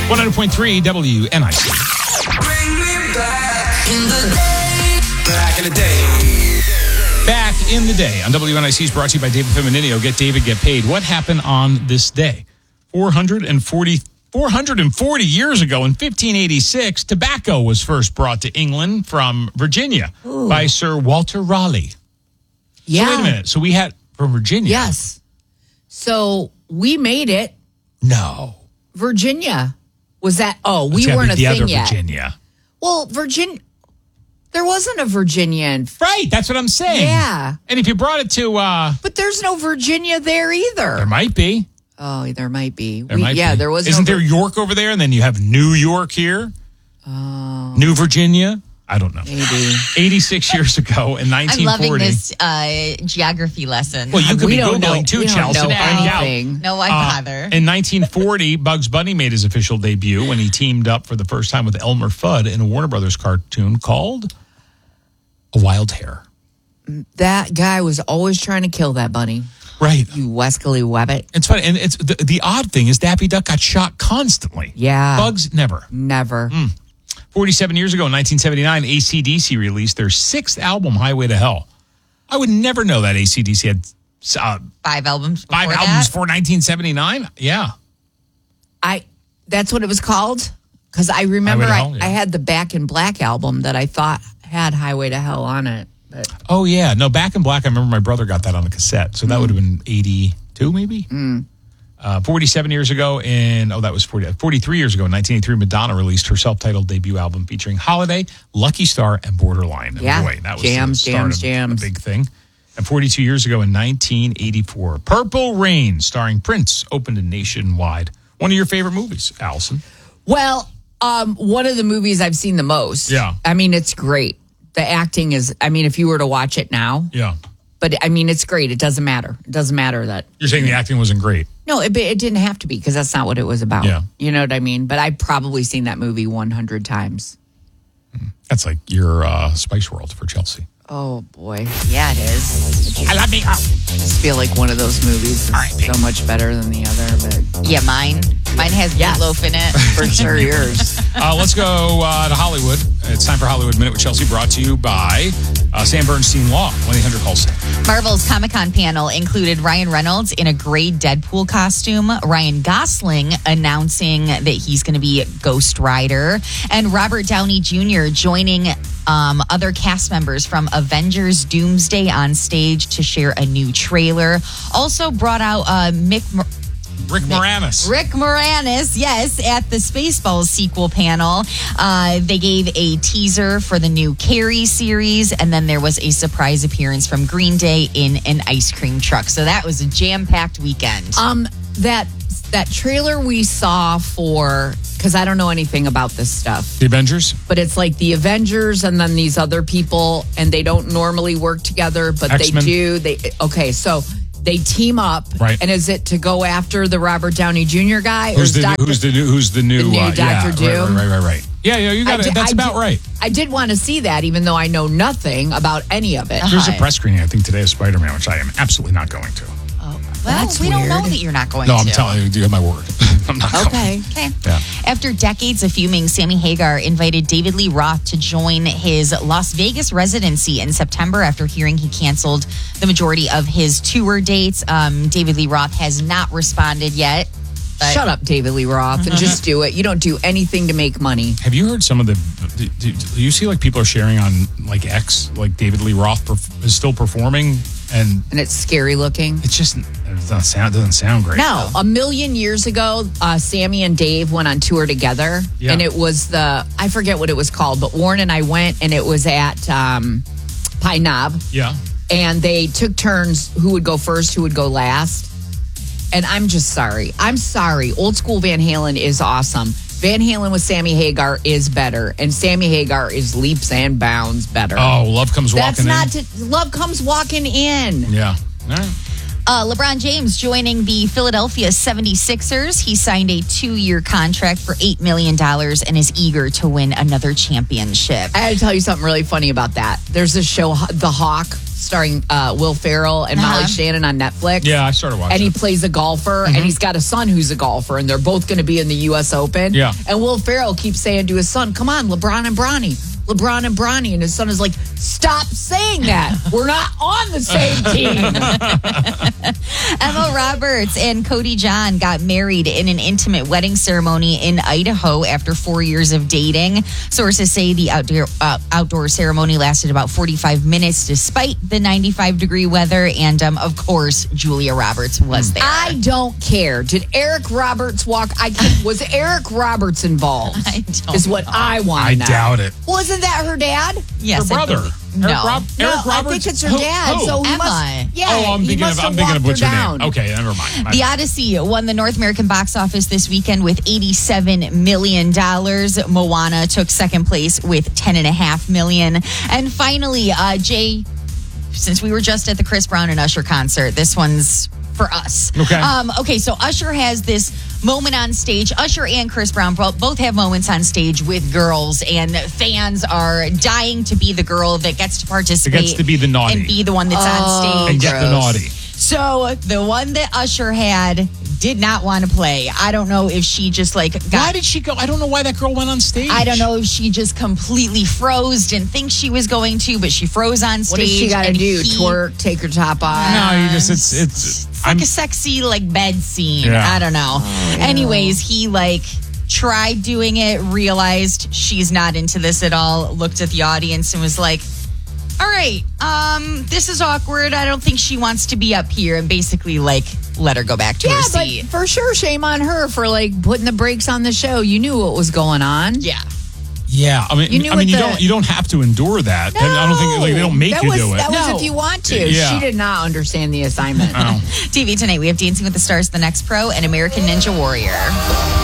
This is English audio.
100.3 WNIC. Bring me back in the day. Back in the day. Back in the day on WNIC is brought to you by David Feminino. Get David, get paid. What happened on this day? 440 years ago in 1586, tobacco was first brought to England from Virginia by Sir Walter Raleigh. Yeah. So wait a minute. So we had from Virginia. Yes. So we made it. No. Virginia. Was that? Oh, we It's gotta weren't be a the thing other yet. Virginia. Well, Virginia. There wasn't a Virginia in. Right. That's what I'm saying. Yeah. And if you brought it to, But there's no Virginia there either. there might be. Oh, there might be. There might be. There was. Isn't there York over there? And then you have New York here? New Virginia? I don't know. Maybe. 86 years ago in 1940. I'm loving this geography lesson. Well, you could We be don't know- Googling too, we don't Chelsea, know to find out. anything. No, why bother? In 1940, Bugs Bunny made his official debut when he teamed up for the first time with Elmer Fudd in a Warner Brothers cartoon called A Wild Hare. That guy was always trying to kill that bunny. Right. You Wesley Webbit. It's funny. And it's the odd thing is Daffy Duck got shot constantly. Yeah. Bugs, never. Never. 47 years ago in 1979, AC/DC released their sixth album, Highway to Hell. I would never know that AC/DC had 5 albums. Before five that? albums for 1979. Yeah. That's what it was called? Because I remember Highway to Hell, yeah. I had the Back in Black album that I thought had Highway to Hell on it. But Oh, yeah. No, Back in Black, I remember my brother got that on a cassette. So that would have been 82, maybe? 47 years ago that was 43 years ago in 1983, Madonna released her self-titled debut album featuring Holiday, Lucky Star, and Borderline. Yeah. Boy, that was Jams, the start jams. of a big thing. And 42 years ago in 1984, Purple Rain, starring Prince, opened nationwide. One of your favorite movies, Allison. Well, one of the movies I've seen the most. Yeah. I mean, it's great. The acting is, if you were to watch it now, Yeah. but it's great. It doesn't matter. It doesn't matter that. You're saying the acting wasn't great. No, it didn't have to be because that's not what it was about. Yeah. You know what I mean? But I've probably seen that movie 100 times. That's like your Spice World for Chelsea. Oh, boy. Yeah, it is. I love me. I just feel like one of those movies is so much better than the other. But Yeah, mine has meatloaf in it. for sure yours. Let's go to Hollywood. It's time for Hollywood Minute with Chelsea, brought to you by Sam Bernstein Law. 1-800-CALL-SAM. Marvel's Comic-Con panel included Ryan Reynolds in a gray Deadpool costume, Ryan Gosling announcing that he's going to be Ghost Rider, and Robert Downey Jr. joining other cast members from Avengers Doomsday on stage to share a new trailer. Also brought out Rick Moranis. Rick Moranis, yes, at the Spaceballs sequel panel. They gave a teaser for the new Carrie series, and then there was a surprise appearance from Green Day in an ice cream truck. So that was a jam-packed weekend. That trailer we saw because I don't know anything about this stuff, The Avengers? but it's like the Avengers and then these other people, and they don't normally work together, but X-Men? they do. So they team up, Right. And is it to go after the Robert Downey Jr. guy? Who's the Dr. new Dr. Doom? Right. Yeah, you got it. That's about right. I did want to see that, even though I know nothing about any of it. There's a press screening, I think, today of Spider-Man, which I am absolutely not going to. Well, That's we don't know weird. that you're not going No, to. I'm telling you, you have my word. I'm not going. Okay. Okay. Yeah. After decades of fuming, Sammy Hagar invited David Lee Roth to join his Las Vegas residency in September after hearing he canceled the majority of his tour dates. David Lee Roth has not responded yet. But Shut up, David Lee Roth, and just do it. You don't do anything to make money. Have you heard some of do you see like people are sharing on like X, like David Lee Roth is still performing, and And it's scary looking. it doesn't sound great. No, a million years ago, Sammy and Dave went on tour together, Yeah. and it was I forget what it was called, but Warren and I went, and it was at Pine Knob, Yeah. and they took turns who would go first, who would go last. And I'm just sorry. I'm sorry. Old school Van Halen is awesome. Van Halen with Sammy Hagar is better, and Sammy Hagar is leaps and bounds better. Oh, Love Comes That's Walking not In. Love Comes Walking In. Yeah. All right. LeBron James joining the Philadelphia 76ers. He signed a 2-year contract for $8 million and is eager to win another championship. I had to tell you something really funny about that. There's this show, The Hawk, starring Will Ferrell and Molly Shannon on Netflix. Yeah, I started watching And he it. plays a golfer, and he's got a son who's a golfer, and they're both going to be in the U.S. Open. Yeah. And Will Ferrell keeps saying to his son, "Come on, LeBron and Bronny. LeBron and Bronny." And his son is like, "Stop saying that. We're not on the same team." Emma Roberts and Cody John got married in an intimate wedding ceremony in Idaho after 4 years of dating. Sources say the outdoor ceremony lasted about 45 minutes despite the 95-degree weather. And, of course, Julia Roberts was there. I don't care. Did Eric Roberts walk? Was Eric Roberts involved? I don't Is what know. I want I to know. doubt it. Wasn't that her dad? Yes, Her I brother. believe- Eric No. Roberts. I think it's her dad. Who? So he Emma. must. Yeah. Oh, I'm he thinking must have of walked what's her her down. name. Okay, never mind. The Odyssey won the North American box office this weekend with $87 million. Moana took second place with $10.5 million. And finally, Jay, since we were just at the Chris Brown and Usher concert, this one's for us. Okay. Okay, so Usher has this moment on stage. Usher and Chris Brown both have moments on stage with girls, and fans are dying to be the girl that gets to participate. That gets to be the naughty. And be the one that's on stage. And get the naughty. So the one that Usher had did not want to play. I don't know if she just Why did she go? I don't know why that girl went on stage. I don't know if she just completely froze, didn't think she was going to, but she froze on stage. What does she got to and do? he- Twerk, take her top off? No, you just it's. It's like a sexy bed scene. Yeah. I don't know. Anyways, he tried doing it, realized she's not into this at all, looked at the audience and was like, all right, this is awkward. I don't think she wants to be up here, and basically let her go back to her seat. But for sure, shame on her for putting the brakes on the show. You knew what was going on. Yeah. Yeah, I mean, You knew you don't have to endure that. And I don't think they don't make that you was, do it. That was No. if you want to. Yeah. She did not understand the assignment. Oh. TV tonight, we have Dancing with the Stars, The Next Pro, and American Ninja Warrior.